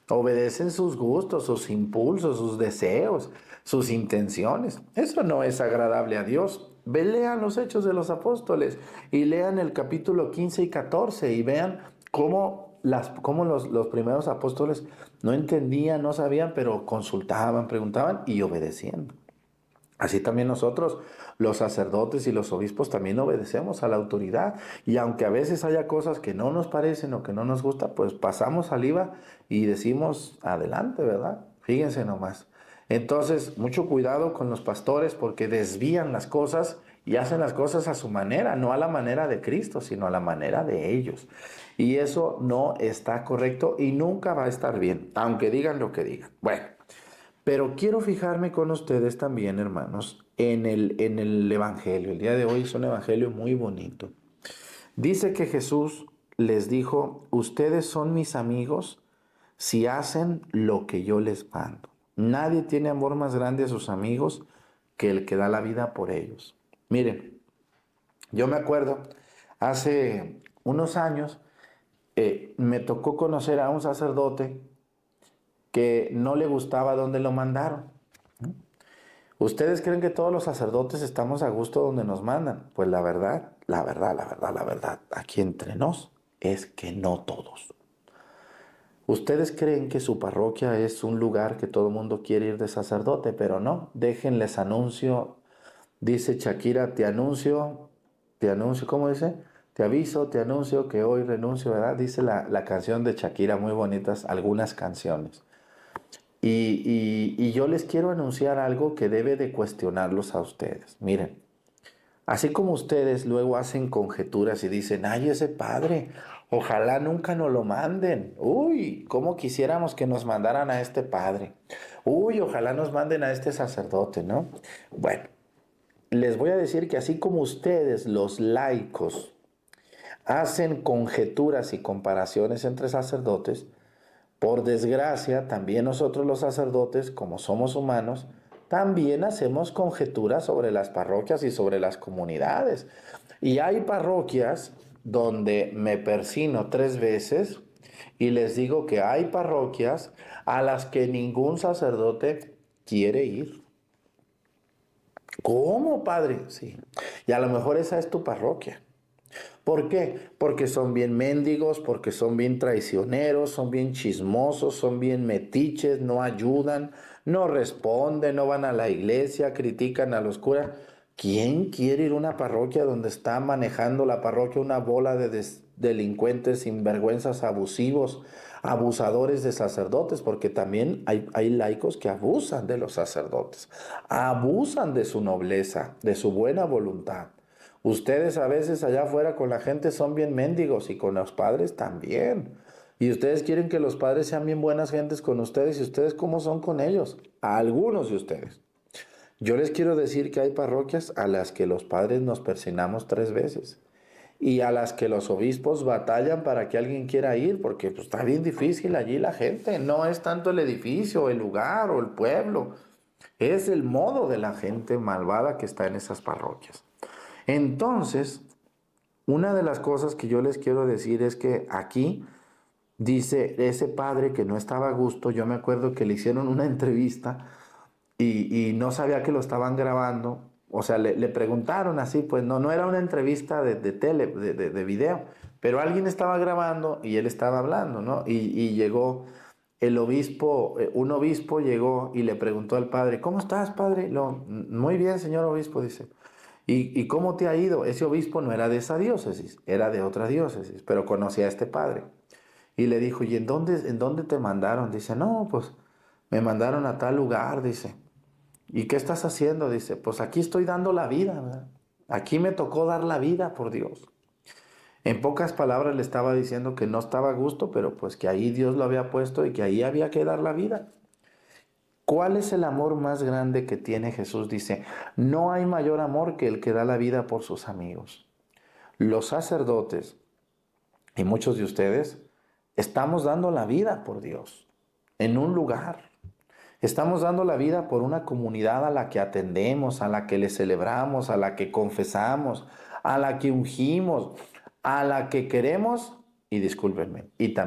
obedecen sus gustos, sus impulsos, sus deseos, sus intenciones. Eso no es agradable a Dios. Lean los Hechos de los Apóstoles y lean el capítulo 15 y 14 y vean cómo los primeros apóstoles no entendían, no sabían, pero consultaban, preguntaban y obedecían. Así también nosotros, los sacerdotes y los obispos, también obedecemos a la autoridad. Y aunque a veces haya cosas que no nos parecen o que no nos gusta, pues pasamos saliva y decimos adelante, ¿verdad? Fíjense nomás. Entonces, mucho cuidado con los pastores porque desvían las cosas y hacen las cosas a su manera, no a la manera de Cristo, sino a la manera de ellos. Y eso no está correcto y nunca va a estar bien, aunque digan lo que digan. Bueno. Pero quiero fijarme con ustedes también, hermanos, en el Evangelio. El día de hoy es un Evangelio muy bonito. Dice que Jesús les dijo, ustedes son mis amigos si hacen lo que yo les mando. Nadie tiene amor más grande a sus amigos que el que da la vida por ellos. Miren, yo me acuerdo, hace unos años me tocó conocer a un sacerdote que no le gustaba donde lo mandaron. ¿Ustedes creen que todos los sacerdotes estamos a gusto donde nos mandan? Pues la verdad, aquí entre nos, es que no todos. Ustedes creen que su parroquia es un lugar que todo el mundo quiere ir de sacerdote, pero no. Déjenles anuncio, dice Shakira, te anuncio, ¿cómo dice? Te anuncio que hoy renuncio, ¿verdad? Dice la canción de Shakira, muy bonitas, algunas canciones. Y yo les quiero anunciar algo que debe de cuestionarlos a ustedes. Miren, así como ustedes luego hacen conjeturas y dicen, ay, ese padre, ojalá nunca nos lo manden. Uy, cómo quisiéramos que nos mandaran a este padre. Uy, ojalá nos manden a este sacerdote, ¿no? Bueno, les voy a decir que así como ustedes, los laicos, hacen conjeturas y comparaciones entre sacerdotes, por desgracia, también nosotros los sacerdotes, como somos humanos, también hacemos conjeturas sobre las parroquias y sobre las comunidades. Y hay parroquias donde me persino 3 veces y les digo que hay parroquias a las que ningún sacerdote quiere ir. ¿Cómo, padre? Sí. Y a lo mejor esa es tu parroquia. ¿Por qué? Porque son bien mendigos, porque son bien traicioneros, son bien chismosos, son bien metiches, no ayudan, no responden, no van a la iglesia, critican a los curas. ¿Quién quiere ir a una parroquia donde está manejando la parroquia una bola de delincuentes, sinvergüenzas, abusivos, abusadores de sacerdotes? Porque también hay laicos que abusan de los sacerdotes, abusan de su nobleza, de su buena voluntad. Ustedes a veces allá afuera con la gente son bien mendigos y con los padres también. Y ustedes quieren que los padres sean bien buenas gentes con ustedes. ¿Y ustedes cómo son con ellos? A algunos de ustedes. Yo les quiero decir que hay parroquias a las que los padres nos persignamos 3 veces. Y a las que los obispos batallan para que alguien quiera ir, porque pues, está bien difícil allí la gente. No es tanto el edificio, el lugar o el pueblo. Es el modo de la gente malvada que está en esas parroquias. Entonces, una de las cosas que yo les quiero decir es que aquí dice ese padre que no estaba a gusto. Yo me acuerdo que le hicieron una entrevista y no sabía que lo estaban grabando. O sea, le preguntaron así, pues no era una entrevista de tele, de video, pero alguien estaba grabando y él estaba hablando, ¿no? Y llegó el obispo, un obispo llegó y le preguntó al padre, ¿cómo estás, padre? Muy bien, señor obispo, dice. ¿Y cómo te ha ido? Ese obispo no era de esa diócesis, era de otra diócesis, pero conocía a este padre. Y le dijo, ¿y en dónde te mandaron? Dice, no, pues me mandaron a tal lugar, dice. ¿Y qué estás haciendo? Dice, pues aquí estoy dando la vida, ¿verdad? Aquí me tocó dar la vida, por Dios. En pocas palabras le estaba diciendo que no estaba a gusto, pero pues que ahí Dios lo había puesto y que ahí había que dar la vida. ¿Cuál es el amor más grande que tiene Jesús? Dice, no hay mayor amor que el que da la vida por sus amigos. Los sacerdotes y muchos de ustedes estamos dando la vida por Dios en un lugar. Estamos dando la vida por una comunidad a la que atendemos, a la que le celebramos, a la que confesamos, a la que ungimos, a la que queremos y discúlpenme, y también